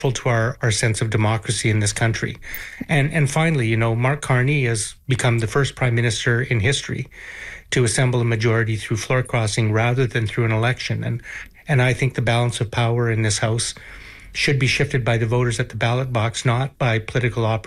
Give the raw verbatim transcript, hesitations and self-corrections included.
to our, our sense of democracy in this country. And and finally, you know, Mark Carney has become the first prime minister in history to assemble a majority through floor crossing rather than through an election. And and I think the balance of power in this House should be shifted by the voters at the ballot box, not by political operators